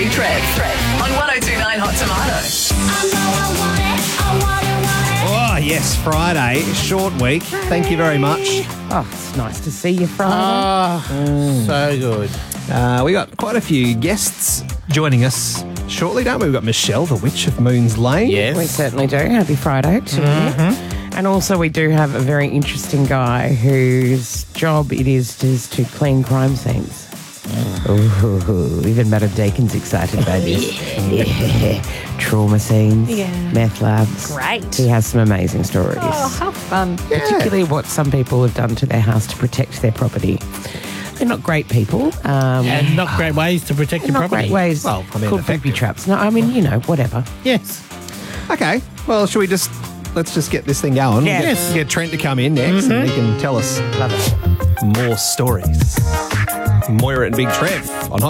Big Trev on 102.9 Hot Tomato. Oh, yes, Friday, short week. Thank you very much. Oh, it's nice to see you, Friday. So good. We got quite a few guests joining us shortly, don't we? We've got Michelle, the Witch of Moons Lane. Yes. We certainly do. Happy Friday to you. And also we do have a very interesting guy whose job it is to clean crime scenes. Ooh, even Madam Deacon's excited by this. Trauma scenes, meth labs. Great. He has some amazing stories. Oh, how fun. Particularly what some people have done to their house to protect their property. They're not great people. And not great ways to protect your not property. great ways. Well, I mean, called effective. booby traps. No, I mean, whatever. Yes. Okay, well, should we let's just get this thing going? Yeah. Yes. Get Trent to come in next and he can tell us Love it. more stories. Moira and Big Trev on Hot